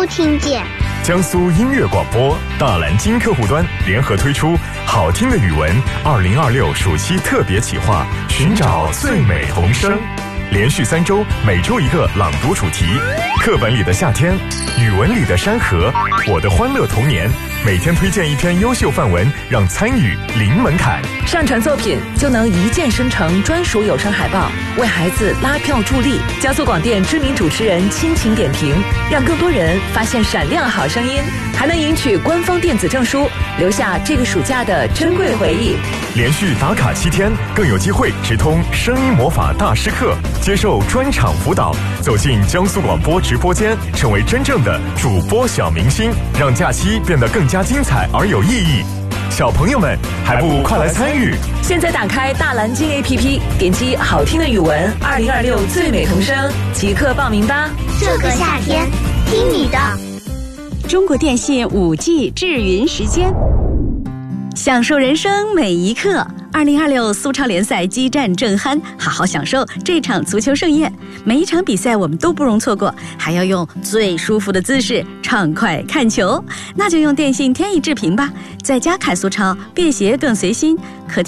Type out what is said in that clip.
都听见。 江苏音乐广播大蓝鲸客户端联合推出好听的语文2026暑期特别企划，寻找最美童声。连续3周，每周一个朗读主题，课本里的夏天，语文里的山河，我的欢乐童年。每天推荐一篇优秀范文，让参与零门槛。 上传作品就能一键生成专属有声海报，为孩子拉票助力。江苏广电知名主持人亲情点评，让更多人发现闪亮好声音，还能赢取官方电子证书，留下这个暑假的珍贵回忆。 连续打卡7天，更有机会直通声音魔法大师课，接受专场辅导，走进江苏广播直播间，成为真正的主播小明星，让假期变得更加精彩而有意义。小朋友们还不快来参与？ 现在打开大蓝鲸 APP， 点击好听的语文2026最美童声，即刻报名吧！ 这个夏天，听你的。 中国电信5G 智云时间，享受人生每一刻。2026苏超联赛激战正酣，好好享受这场足球盛宴。每一场比赛我们都不容错过，还要用最舒服的姿势畅快看球。那就用电信天翼智屏吧，在家看苏超，便携更随心。可